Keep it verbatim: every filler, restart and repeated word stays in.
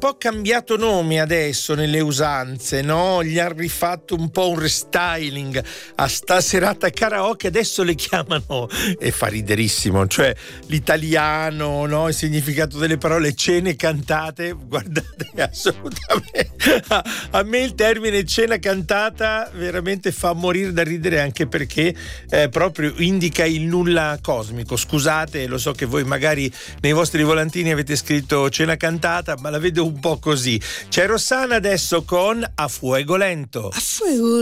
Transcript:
po' cambiato nome adesso nelle usanze, no? Gli hanno rifatto un po' un restyling a sta serata karaoke, adesso le chiamano, e fa riderissimo, cioè l'italiano, no? Il significato delle parole, cene cantate. Guardate, assolutamente a, a me il termine cena cantata veramente fa morire da ridere, anche perché eh, proprio indica il nulla cosmico. Scusate, lo so che voi magari nei vostri volantini avete scritto cena cantata, ma la vedo un po' così. C'è Rossana adesso con A Fuego Lento. A fuego